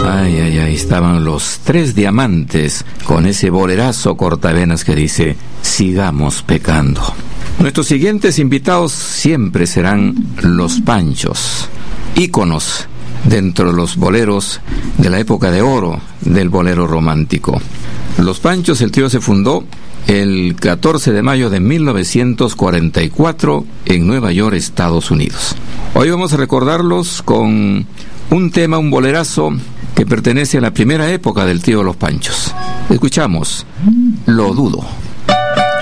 Ay, ay, ay, estaban los Tres Diamantes con ese bolerazo cortavenas que dice: sigamos pecando. Nuestros siguientes invitados siempre serán los Panchos, íconos dentro de los boleros de la época de oro del bolero romántico. Los Panchos, el trío se fundó el 14 de mayo de 1944 en Nueva York, Estados Unidos. Hoy vamos a recordarlos con un tema, un bolerazo que pertenece a la primera época del trío Los Panchos. Escuchamos Lo Dudo.